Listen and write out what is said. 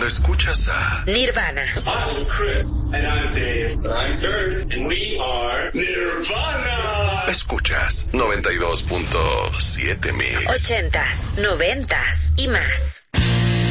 escuchas a Nirvana. I'm Chris. And I'm Dave. And I'm Kurt. And we are Nirvana. Escuchas 92.7 Mix. 80s, 90s y más.